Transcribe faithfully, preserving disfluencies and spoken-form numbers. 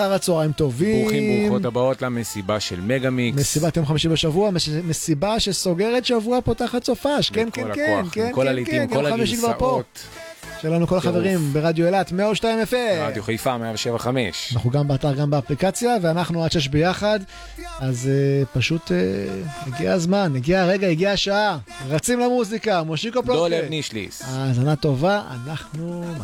הצהריים טובים. ברוכים ברוכות הבאות למסיבה של מגה-מיקס. מסיבת יום חמישי בשבוע, מסיבה שסוגרת שבוע פותחת סופש. כן, כן, כן, כן, כל הליטים, כל הגרסאות. שלנו כל החברים ברדיו אילת מאה ושתיים אף אם. רדיו חיפה מאה שבע חמש. אנחנו גם באתר, גם באפליקציה, ואנחנו עד שש ביחד. אז uh, פשוט uh, הגיע הזמן, הגיע הרגע, הגיע השעה. רצים למוזיקה, מושיקו פלוקה. דולר נישליס. האזנה טובה, אנחנו...